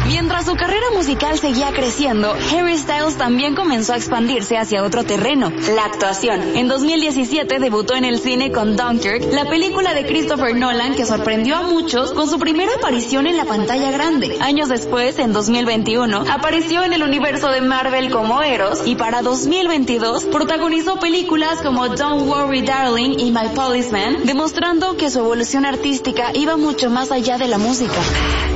Mientras su carrera musical seguía creciendo, Harry Styles también comenzó a expandirse hacia otro terreno, la actuación. En 2017 debutó en el cine con Dunkirk, la película de Christopher Nolan que sorprendió a muchos con su primera aparición en la pantalla grande. Años después, en 2021, apareció en el universo de Marvel como Eros y para 2022 protagonizó películas como Don't Worry Darling y My Policeman, demostrando que su evolución artística iba mucho más allá de la música.